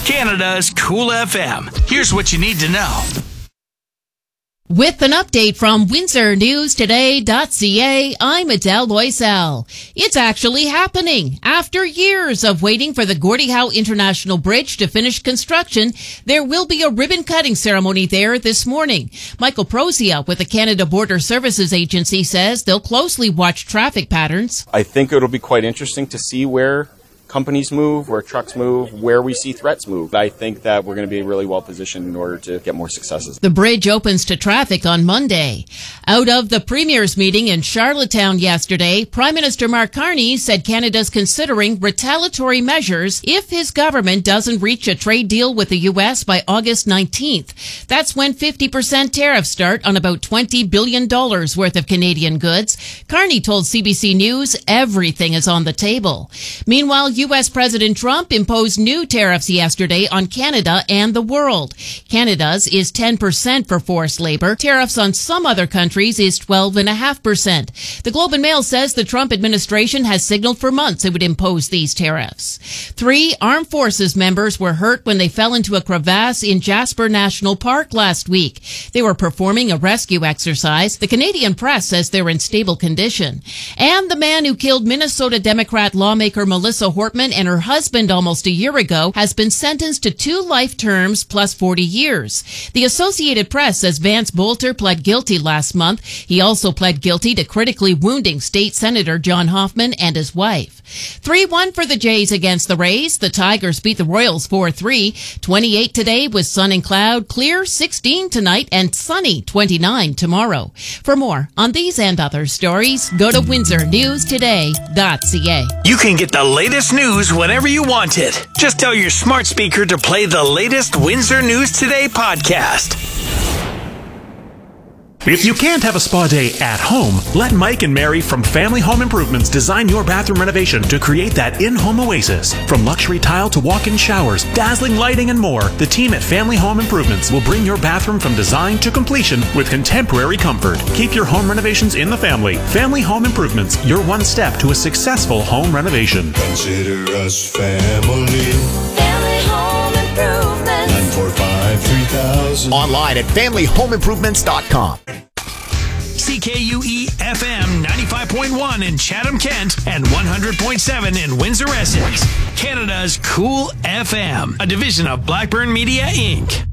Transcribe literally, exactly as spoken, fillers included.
Canada's Cool F M. Here's what you need to know. With an update from Windsor News Today dot C A, I'm Adele Loisel. It's actually happening. After years of waiting for the Gordie Howe International Bridge to finish construction, there will be a ribbon-cutting ceremony there this morning. Michael Prozia with the Canada Border Services Agency says they'll closely watch traffic patterns. I think it'll be quite interesting to see where companies move, where trucks move, where we see threats move. I think that we're going to be really well positioned in order to get more successes. The bridge opens to traffic on Monday. Out of the Premier's meeting in Charlottetown yesterday, Prime Minister Mark Carney said Canada's considering retaliatory measures if his government doesn't reach a trade deal with the U S by August nineteenth. That's when fifty percent tariffs start on about twenty billion dollars worth of Canadian goods. Carney told C B C News everything is on the table. Meanwhile, U S President Trump imposed new tariffs yesterday on Canada and the world. Canada's is ten percent for forced labor. Tariffs on some other countries is twelve point five percent. The Globe and Mail says the Trump administration has signaled for months it would impose these tariffs. Three armed forces members were hurt when they fell into a crevasse in Jasper National Park last week. They were performing a rescue exercise. The Canadian press says they're in stable condition. And the man who killed Minnesota Democrat lawmaker Melissa Hortman and her husband almost a year ago has been sentenced to two life terms plus forty years. The Associated Press says Vance Bolter pled guilty last month. He also pled guilty to critically wounding State Senator John Hoffman and his wife. three one for the Jays against the Rays. The Tigers beat the Royals four three. twenty-eight today with sun and cloud, clear sixteen tonight, and sunny twenty-nine tomorrow. For more on these and other stories, go to Windsor News Today dot C A. You can get the latest news whenever you want it. Just tell your smart speaker to play the latest Windsor News Today podcast. If you can't have a spa day at home, let Mike and Mary from Family Home Improvements design your bathroom renovation to create that in-home oasis. From luxury tile to walk-in showers, dazzling lighting, and more, the team at Family Home Improvements will bring your bathroom from design to completion with contemporary comfort. Keep your home renovations in the family. Family Home Improvements, your one step to a successful home renovation. Consider us family. Family Home Improvements. nine four five, three thousand. Online at family home improvements dot com. C K U E F M ninety-five point one in Chatham-Kent and one hundred point seven in Windsor-Essex. Canada's Cool F M, a division of Blackburn Media, Incorporated.